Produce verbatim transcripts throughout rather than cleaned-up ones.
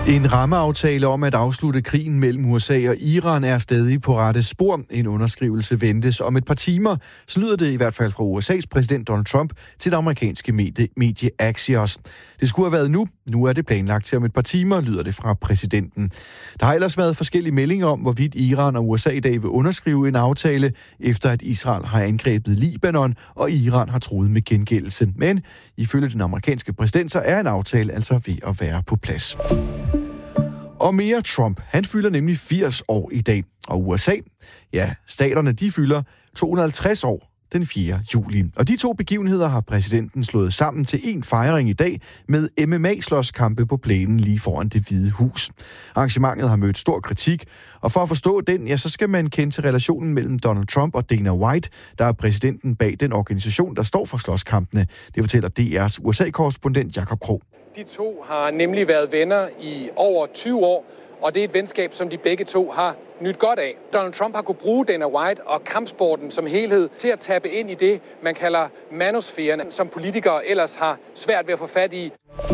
En rammeaftale om at afslutte krigen mellem U S A og Iran er stadig på rette spor. En underskrivelse ventes om et par timer, så lyder det i hvert fald fra U S A's præsident Donald Trump til det amerikanske medie, medie Axios. Det skulle have været nu. Nu er det planlagt til om et par timer, lyder det fra præsidenten. Der har ellers været forskellige meldinger om, hvorvidt Iran og U S A i dag vil underskrive en aftale, efter at Israel har angrebet Libanon, og Iran har truet med gengældelse. Men ifølge den amerikanske præsident, så er en aftale altså ved at være på plads. Og mere Trump. Han fylder nemlig firs år i dag. Og U S A, ja, staterne, de fylder to hundrede og halvtreds år den fjerde juli. Og de to begivenheder har præsidenten slået sammen til en fejring i dag med M M A-slåskampe på plænen lige foran Det Hvide Hus. Arrangementet har mødt stor kritik, og for at forstå den, ja, så skal man kende til relationen mellem Donald Trump og Dana White, der er præsidenten bag den organisation, der står for slåskampene. Det fortæller D R's U S A-korrespondent Jakob Krog. De to har nemlig været venner i over tyve år, og det er et venskab, som de begge to har nyt godt af. Donald Trump har kunnet bruge Dana White og kampsporten som helhed til at tappe ind i det, man kalder manosfæren, som politikere ellers har svært ved at få fat i.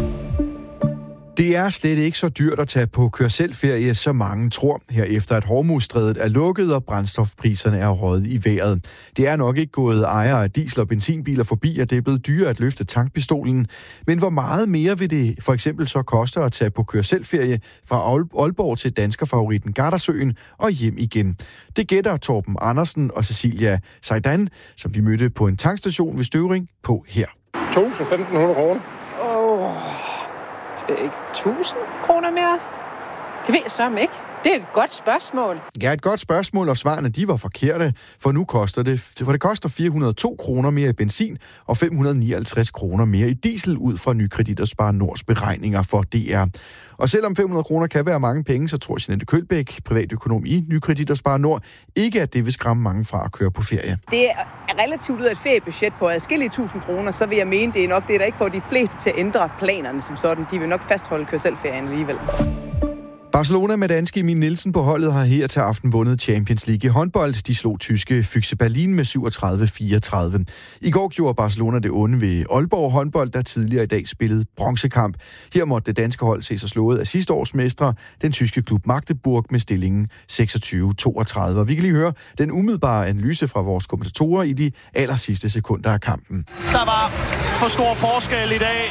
Det er slet ikke så dyrt at tage på kør-selv-ferie, som mange tror, herefter at Hormuzstrædet er lukket og brændstofpriserne er røget i vejret. Det er nok ikke gået ejere af diesel- og benzinbiler forbi, at det er blevet dyrere at løfte tankpistolen. Men hvor meget mere vil det for eksempel så koste at tage på kør-selv-ferie fra Aalborg til danskerfavoritten Gardasøen og hjem igen? Det gætter Torben Andersen og Cecilia Seidan, som vi mødte på en tankstation ved Støvring, på her. tusind til femten hundrede kroner. Åh... Ikke tusind kroner mere? Det ved jeg så ikke. Det er et godt spørgsmål. Ja, et godt spørgsmål, og svarene de var forkerte, for nu koster det, for det koster fire hundrede og to kroner mere i benzin og fem hundrede og nioghalvtreds kroner mere i diesel ud fra Nykredit og Spar Nords beregninger for D R. Og selvom fem hundrede kroner kan være mange penge, så tror Jeanette Kølbæk, privatøkonom i Nykredit og Spar Nord, ikke at det vil skræmme mange fra at køre på ferie. Det er relativt ud af et feriebudget på adskillige tusind kroner, så vil jeg mene, det er nok det, der ikke får de fleste til at ændre planerne som sådan. De vil nok fastholde kør-selv-ferien alligevel. Barcelona med danske Emil Nielsen på holdet har her til aften vundet Champions League i håndbold. De slog tyske Füchse Berlin med syvogtredive fireogtredive. I går gjorde Barcelona det onde ved Aalborg håndbold, der tidligere i dag spillede bronzekamp. Her måtte det danske hold se sig slået af sidste års mestre, den tyske klub Magdeburg, med stillingen seksogtyve toogtredive. Vi kan lige høre den umiddelbare analyse fra vores kommentatorer i de aller sidste sekunder af kampen. Der var for stor forskel i dag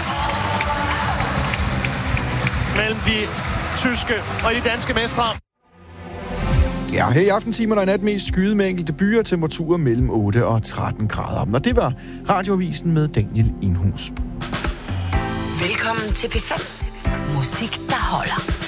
mellem de tyske og de danske mestre. Ja, her i aftentimerne er nat mest skyet med enkelte byer, temperaturer mellem otte og tretten grader. Og det var Radioavisen med Daniel Inhus. Velkommen til P fem. Musik, der holder.